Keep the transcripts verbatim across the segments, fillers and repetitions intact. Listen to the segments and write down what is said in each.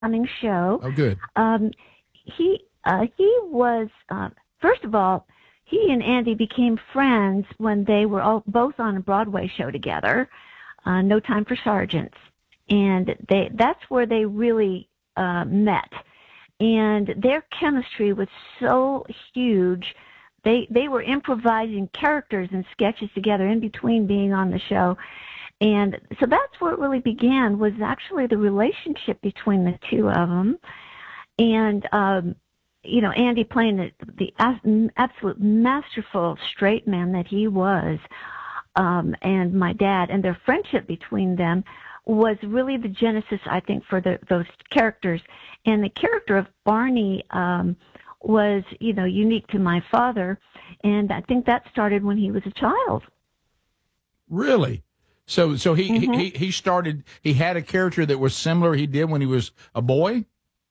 charming show. Oh, good. Um, he uh, he was uh, first of all, he and Andy became friends when they were all, both on a Broadway show together, uh, No Time for Sergeants, and they that's where they really uh, met, and their chemistry was so huge. They they were improvising characters and sketches together in between being on the show. And so that's where it really began, was actually the relationship between the two of them. And, um, you know, Andy playing the, the absolute masterful straight man that he was, um, and my dad, and their friendship between them was really the genesis, I think, for the, those characters. And the character of Barney um, was, you know, unique to my father. And I think that started when he was a child. Really? So, so he, mm-hmm. he, he started, he had a character that was similar he did when he was a boy?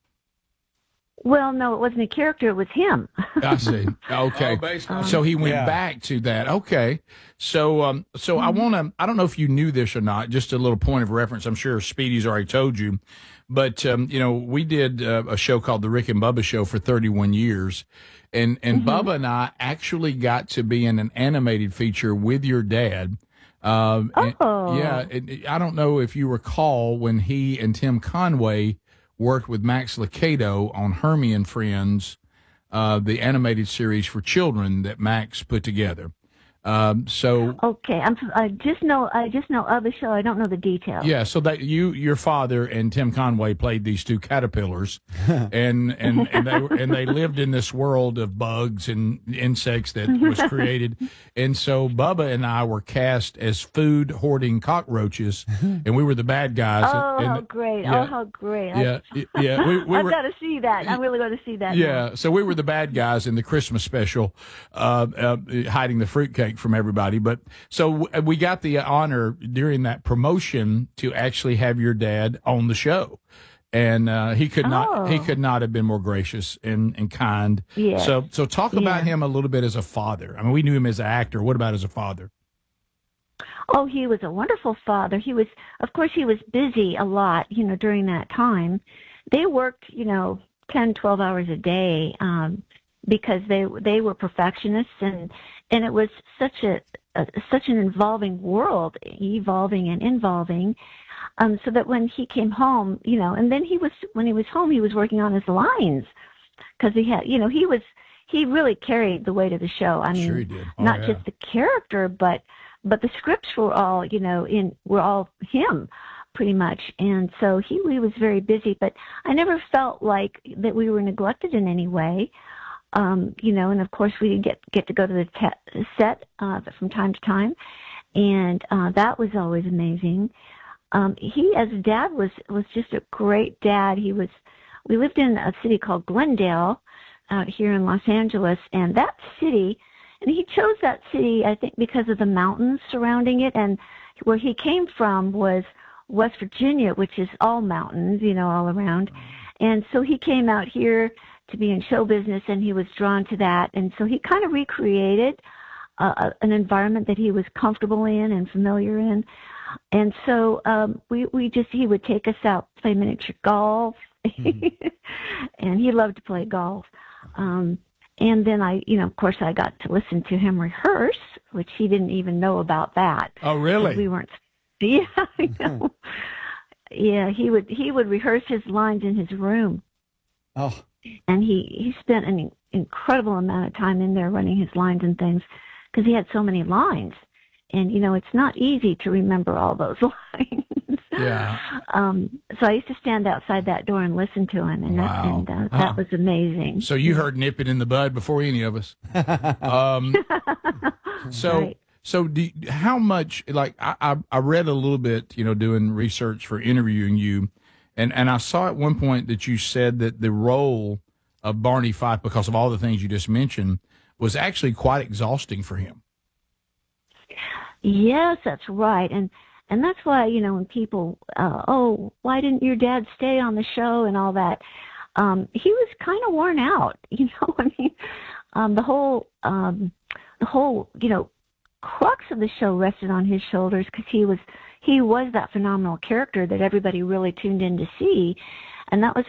Well, no, it wasn't a character, it was him. I see. Okay. Oh, so he went yeah. back to that. Okay. So, um, so mm-hmm. I want to, I don't know if you knew this or not, just a little point of reference. I'm sure Speedy's already told you, but, um, you know, we did uh, a show called The Rick and Bubba Show for thirty-one years. And, and mm-hmm. Bubba and I actually got to be in an animated feature with your dad. Um, oh. Yeah, it, I don't know if you recall when he and Tim Conway worked with Max Lucado on Hermie and Friends, uh, the animated series for children that Max put together. Um, so okay, I'm, I just know I just know of the show. I don't know the details. Yeah, so that you, your father, and Tim Conway played these two caterpillars, and and and they were, and they lived in this world of bugs and insects that was created, and so Bubba and I were cast as food hoarding cockroaches, and we were the bad guys. Oh, and, how great! Yeah, oh, how great! Yeah, yeah. We, we I've were, got to see that. I'm really going to see that. Yeah, now. so we were the bad guys in the Christmas special, uh, uh, hiding the fruitcake from everybody. But so we got the honor during that promotion to actually have your dad on the show, and uh, he could not oh. he could not have been more gracious and, and kind. Yeah. So so talk about yeah. him a little bit as a father. I mean, we knew him as an actor. What about as a father? Oh, he was a wonderful father. He was, of course, he was busy a lot, you know, during that time. They worked, you know, ten, twelve hours a day, um, because they they were perfectionists, and and it was such a, a such an involving world, evolving and involving, um, so that when he came home, you know, and then he was when he was home, he was working on his lines, because he had, you know, he was he really carried the weight of the show. I mean, Sure he did. Oh, not yeah. just the character, but but the scripts were all, you know, in were all him, pretty much. And so he, he was very busy, but I never felt like that we were neglected in any way. Um, you know, and of course we did get, get to go to the te- set uh, from time to time, and uh, that was always amazing. Um, he, as a dad, was was just a great dad. He was. We lived in a city called Glendale, out here in Los Angeles, and that city, and he chose that city, I think, because of the mountains surrounding it, and where he came from was West Virginia, which is all mountains, you know, all around. And so he came out here to be in show business, and he was drawn to that. And so he kind of recreated uh, an environment that he was comfortable in and familiar in. And so um, we, we just, he would take us out, play miniature golf, mm-hmm. and he loved to play golf. Um, and then I, you know, of course, I got to listen to him rehearse, which he didn't even know about that. Oh, really? We weren't. Yeah, I know. Yeah, he would he would rehearse his lines in his room. Oh. And he, he spent an incredible amount of time in there running his lines and things, because he had so many lines. And, you know, it's not easy to remember all those lines. Yeah. Um, so I used to stand outside that door and listen to him, and, Wow. that, and uh, Huh. that was amazing. So you heard Nip It in the Bud before any of us. um, so, Right. so do, how much, like, I, I, I read a little bit, you know, doing research for interviewing you, and, and I saw at one point that you said that the role of Barney Fife, because of all the things you just mentioned, was actually quite exhausting for him. Yes, that's right. And and that's why, you know, when people, uh, oh, why didn't your dad stay on the show and all that? Um, he was kind of worn out, you know. I mean, um, the whole, um, the whole, you know, crux of the show rested on his shoulders, because he was he was that phenomenal character that everybody really tuned in to see. and that was